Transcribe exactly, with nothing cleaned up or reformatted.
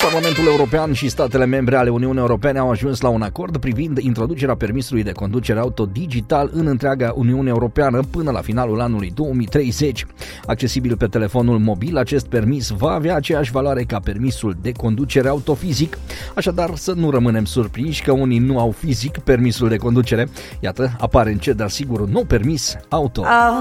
Parlamentul European și statele membre ale Uniunii Europene au ajuns la un acord privind introducerea permisului de conducere auto digital în întreaga Uniune Europeană până la finalul anului două mii treizeci. Accesibil pe telefonul mobil, acest permis va avea aceeași valoare ca permisul de conducere auto fizic, așadar să nu rămânem surprinși că unii nu au fizic permisul de conducere. Iată, apare încet, dar sigur un nou permis auto.